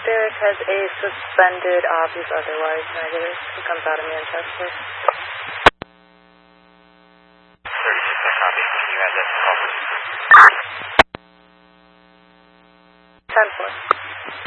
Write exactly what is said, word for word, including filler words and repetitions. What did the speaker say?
Derek has a suspended op, he's otherwise negative. He comes out of Manchester. thirty-six, I copy. You had that. ten four.